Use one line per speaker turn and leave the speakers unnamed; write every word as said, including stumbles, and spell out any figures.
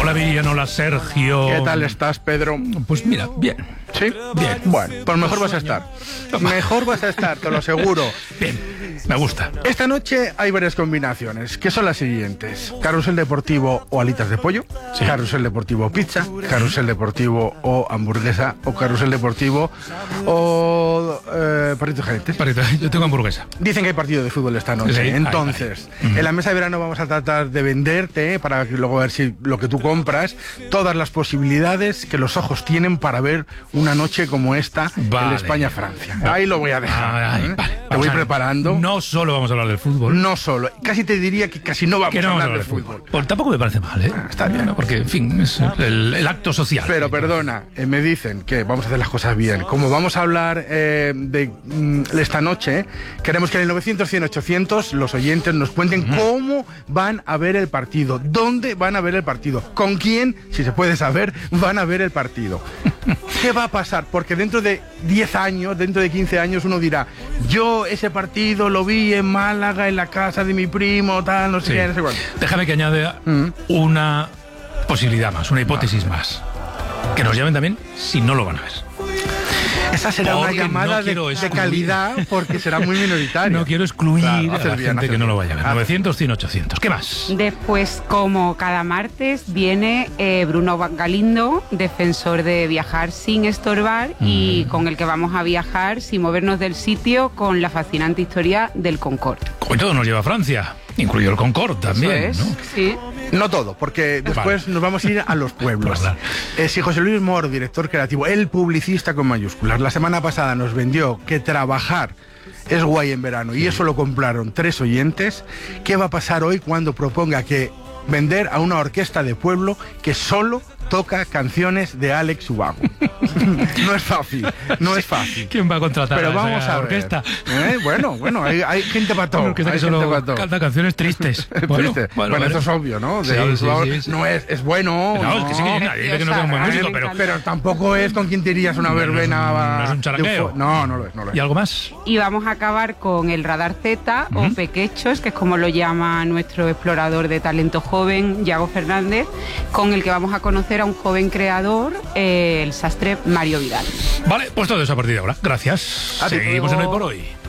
Hola Miriam, hola Sergio.
¿Qué tal estás, Pedro?
Pues mira, bien.
¿Sí?
Bien.
Bueno, pues mejor vas a estar. Mejor vas a estar, te lo aseguro.
Bien, me gusta.
Esta noche hay varias combinaciones, que son las siguientes: carrusel deportivo o alitas de pollo, sí. Carrusel deportivo o pizza, carrusel deportivo o hamburguesa, o carrusel deportivo o eh, perritos calientes.
Parito, yo tengo hamburguesa.
Dicen que hay partido de fútbol esta noche. Sí, entonces, ay, ay. En la mesa de verano vamos a tratar de venderte, eh, para que luego ver si lo que tú compras, todas las posibilidades que los ojos tienen para ver una noche como esta, vale, en España-Francia. Ahí lo voy a dejar.
Ay,
¿eh?
Vale,
te voy preparando.
No solo vamos a hablar del fútbol.
No solo. Casi te diría que casi no vamos,
que no
a hablar
del
del fútbol.
fútbol. Pues tampoco me parece mal, ¿eh?
Ah, está bien.
Bueno, porque, en fin, es el, el acto social.
Pero perdona, eh, me dicen que vamos a hacer las cosas bien. Como vamos a hablar eh, de mm, esta noche, queremos que en el novecientos, cien, ochocientos los oyentes nos cuenten mm. cómo van a ver el partido, dónde van a ver el partido, con quién, si se puede saber, van a ver el partido. ¿Qué va a pasar? Porque dentro de diez años, dentro de quince años, uno dirá: yo ese partido lo vi en Málaga, en la casa de mi primo, tal, no sé sí. qué, no sé cuánto.
Déjame que añada mm. una posibilidad más, una hipótesis vale. más. Que nos llamen también si no lo van a ver.
Esa será porque una llamada no de, de calidad, porque será muy minoritaria.
No quiero excluir
claro,
a la
bien,
gente que
bien.
no lo vaya a ver. novecientos, cien, ochocientos. ¿Qué más?
Después, como cada martes, viene eh, Bruno Galindo, defensor de viajar sin estorbar, mm. y con el que vamos a viajar sin movernos del sitio, con la fascinante historia del Concorde.
Como todo nos lleva a Francia, incluido el Concorde también,
Eso es,
¿no?
Sí.
No todo, porque después vale. nos vamos a ir a los pueblos.
Claro.
eh, si José Luis Moro, director creativo, el publicista con mayúsculas, la semana pasada nos vendió que trabajar es guay en verano, y eso lo compraron tres oyentes, ¿qué va a pasar hoy cuando proponga que vender a una orquesta de pueblo que solo toca canciones de Alex Ubago? No es fácil, no es fácil.
¿Quién va a contratar
Pero
a
vamos
esa
a
orquesta?
¿Eh? Bueno, bueno, hay, hay gente para todo.
Orquesta que
hay
solo
gente
canta canciones tristes. Bueno,
Triste.
bueno,
bueno,
bueno,
esto es obvio, ¿no? De
sí,
Alex
sí,
Ubago
sí, sí.
no es, es bueno.
No,
no,
es que sí, que nadie dice que no sea un buen músico, pero...
Pero tampoco es con quien te irías una verbena.
No es un, no es un charangueo.
No, no lo es, no lo es.
¿Y algo más?
Y vamos a acabar con el Radar Z, uh-huh. o Pequechos, que es como lo llama nuestro explorador de talento joven, Yago Fernández, con el que vamos a conocer a un joven creador, eh, el sastre Mario Vidal.
Vale, pues todo eso a partir de ahora. Gracias.
A ti.
Seguimos en Hoy por Hoy.